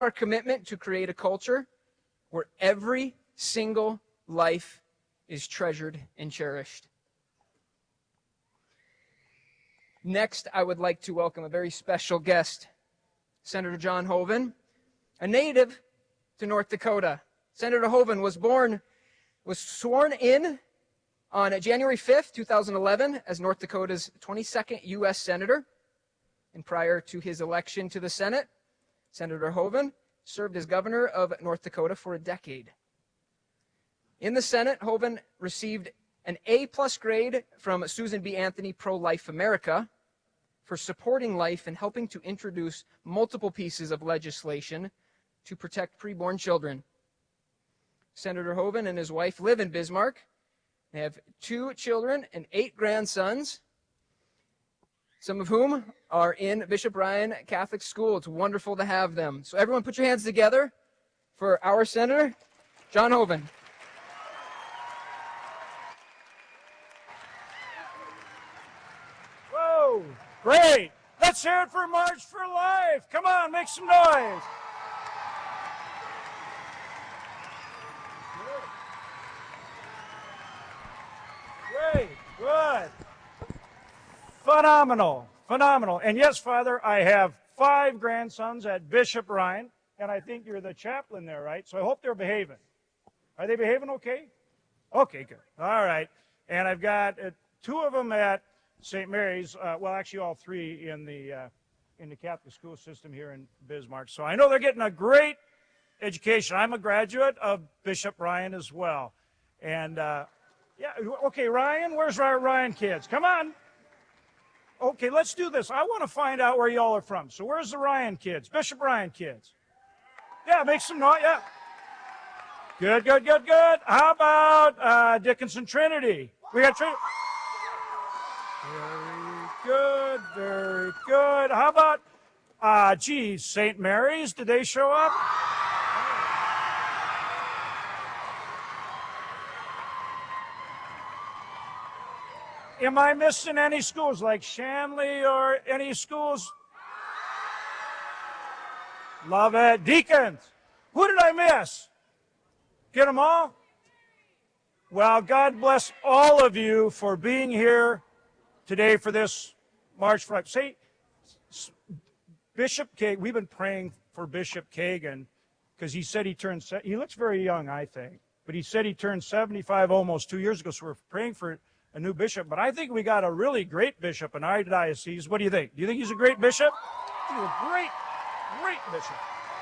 our commitment to create a culture where every single life is treasured and cherished. Next, I would like to welcome a very special guest, Senator John Hoeven, a native to North Dakota. Senator Hoeven was sworn in on January 5th, 2011, as North Dakota's 22nd U.S. Senator. And prior to his election to the Senate, Senator Hoeven served as governor of North Dakota for a decade. In the Senate, Hoeven received an A-plus grade from Susan B. Anthony Pro-Life America for supporting life and helping to introduce multiple pieces of legislation to protect preborn children. Senator Hoeven and his wife live in Bismarck. They have 2 children and 8 grandsons, some of whom are in Bishop Ryan Catholic School. It's wonderful to have them. So everyone put your hands together for our Senator, John Hoeven. Whoa, great. Let's hear it for March for Life. Come on, make some noise. Great, good. Phenomenal, phenomenal. And yes, Father, I have 5 grandsons at Bishop Ryan, and I think you're the chaplain there, right? So I hope they're behaving. Are they behaving okay? Okay, good. All right. And I've got 2 of them at St. Mary's, well, actually all 3 in the Catholic school system here in Bismarck. So I know they're getting a great education. I'm a graduate of Bishop Ryan as well. And, yeah, okay, Ryan, where's our Ryan kids? Come on. Okay, let's do this. I want to find out where y'all are from. So where's the Ryan kids? Bishop Ryan kids. Yeah, make some noise. Yeah. Good, good, good, good. How about Dickinson Trinity? We got Trinity. Very good, very good. How about, St. Mary's? Did they show up? Am I missing any schools like Shanley or any schools? Love it. Deacons. Who did I miss? Get them all? Well, God bless all of you for being here today for this March for Life. Say, Bishop Kagan, we've been praying for Bishop Kagan because he said he looks very young, I think, but he said he turned 75 almost 2 years ago, so we're praying for a new bishop. But I think we got a really great bishop in our diocese. What do you think? Do you think he's a great bishop? He's a great, great bishop.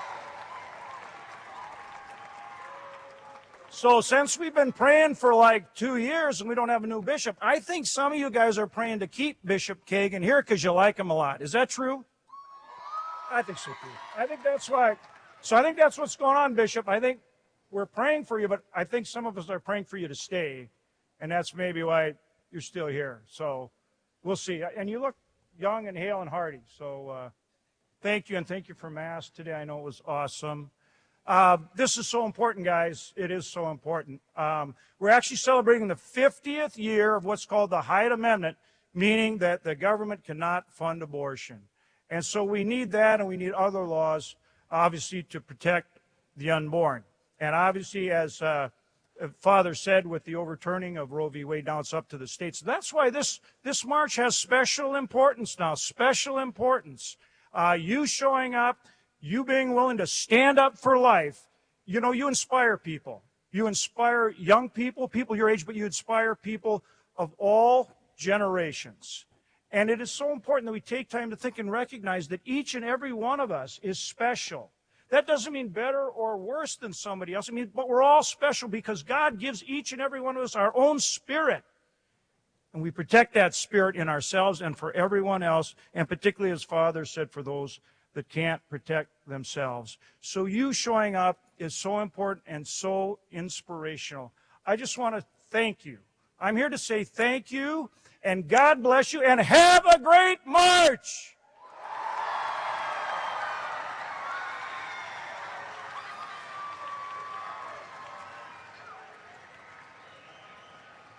So since we've been praying for like 2 years and we don't have a new bishop, I think some of you guys are praying to keep Bishop Kagan here because you like him a lot. Is that true? I think so too. I think that's why. So I think that's what's going on, Bishop. I think we're praying for you, but I think some of us are praying for you to stay. And that's maybe why you're still here. So we'll see. And you look young and hale and hearty. So thank you, and thank you for Mass today. I know it was awesome. This is so important, guys. It is so important. We're actually celebrating the 50th year of what's called the Hyde Amendment, meaning that the government cannot fund abortion. And so we need that, and we need other laws, obviously, to protect the unborn. And obviously, as Father said, with the overturning of Roe v. Wade, now it's up to the states. That's why this march has special importance now, special importance. You showing up, you being willing to stand up for life, you know, you inspire people. You inspire young people, people your age, but you inspire people of all generations. And it is so important that we take time to think and recognize that each and every one of us is special. That doesn't mean better or worse than somebody else. I mean, but we're all special because God gives each and every one of us our own spirit. And we protect that spirit in ourselves and for everyone else, and particularly, as Father said, for those that can't protect themselves. So you showing up is so important and so inspirational. I just want to thank you. I'm here to say thank you, and God bless you, and have a great March!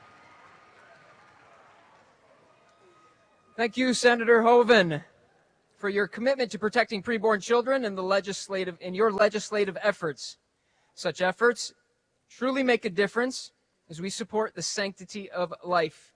Thank you, Senator Hoeven. for your commitment to protecting preborn children and your legislative efforts. Such efforts truly make a difference as we support the sanctity of life.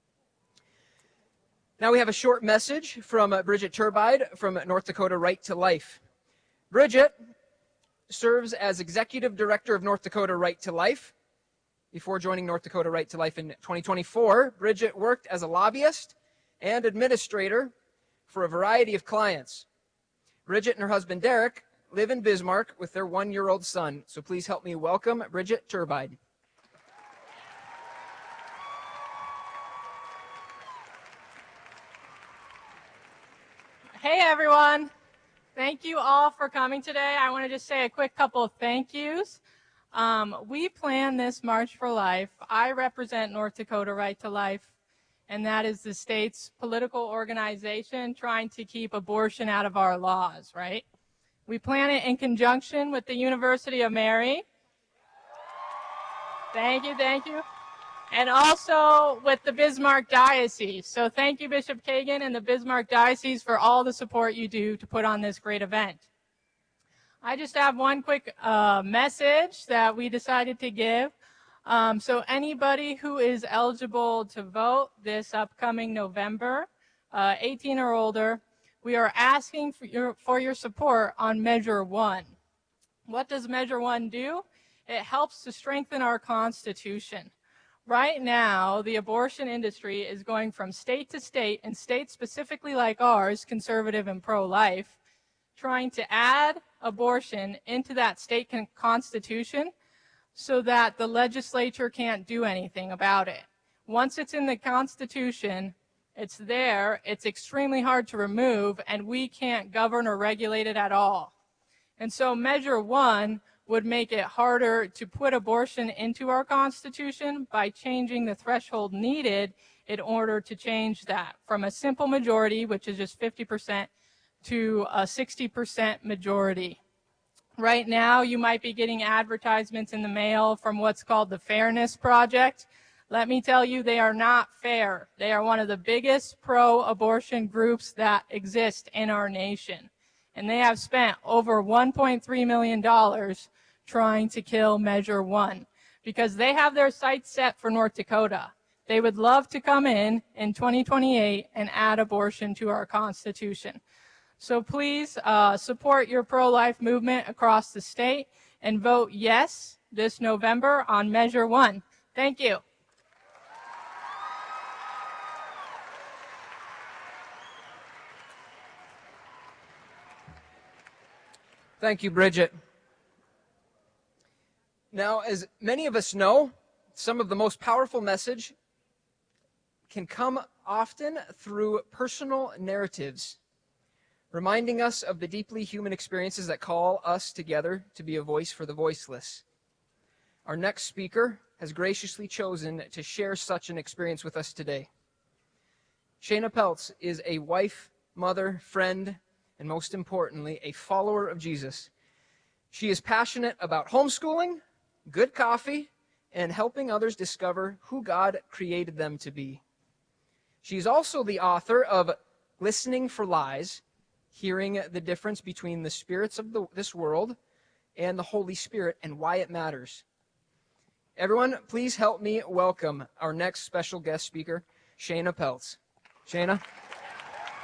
Now we have a short message from Bridget Turbide from North Dakota Right to Life. Bridget serves as Executive Director of North Dakota Right to Life. Before joining North Dakota Right to Life in 2024, Bridget worked as a lobbyist and administrator for a variety of clients. Bridget and her husband Derek live in Bismarck with their 1-year-old son. So please help me welcome Bridget Turbide. Hey everyone, thank you all for coming today. I want to just say a quick couple of thank yous. We plan this March for Life. I represent North Dakota Right to Life, and that is the state's political organization trying to keep abortion out of our laws, right? We plan it in conjunction with the University of Mary. Thank you. And also with the Bismarck Diocese. So thank you, Bishop Kagan and the Bismarck Diocese, for all the support you do to put on this great event. I just have one quick message that we decided to give. So anybody who is eligible to vote this upcoming November, 18 or older, we are asking for your support on Measure 1. What does Measure 1 do? It helps to strengthen our Constitution. Right now, the abortion industry is going from state to state, and states specifically like ours, conservative and pro-life, trying to add abortion into that state constitution so that the legislature can't do anything about it. Once it's in the Constitution, it's there, it's extremely hard to remove, and we can't govern or regulate it at all. And so Measure 1 would make it harder to put abortion into our Constitution by changing the threshold needed in order to change that from a simple majority, which is just 50%, to a 60% majority. Right now, you might be getting advertisements in the mail from what's called the Fairness Project. Let me tell you, they are not fair. They are one of the biggest pro-abortion groups that exist in our nation. And they have spent over $1.3 million trying to kill Measure 1 because they have their sights set for North Dakota. They would love to come in 2028 and add abortion to our Constitution. So please support your pro-life movement across the state and vote yes this November on Measure 1. Thank you. Thank you, Bridget. Now, as many of us know, some of the most powerful message can come often through personal narratives, reminding us of the deeply human experiences that call us together to be a voice for the voiceless. Our next speaker has graciously chosen to share such an experience with us today. Shana Peltz is a wife, mother, friend, and most importantly, a follower of Jesus. She is passionate about homeschooling, good coffee, and helping others discover who God created them to be. She's also the author of Listening for Lies, Hearing the Difference Between the Spirits of this World and the Holy Spirit and Why It Matters. Everyone, please help me welcome our next special guest speaker, Shana Peltz. Shana?